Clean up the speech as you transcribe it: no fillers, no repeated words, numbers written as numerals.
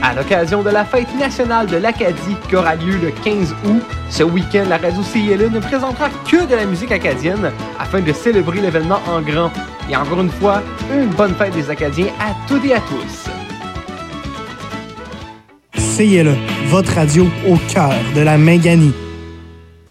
À l'occasion de la fête nationale de l'Acadie qui aura lieu le 15 août, ce week-end, la radio CILE ne présentera que de la musique acadienne afin de célébrer l'événement en grand. Et encore une fois, une bonne fête des Acadiens à toutes et à tous. CILE, votre radio au cœur de la Minganie.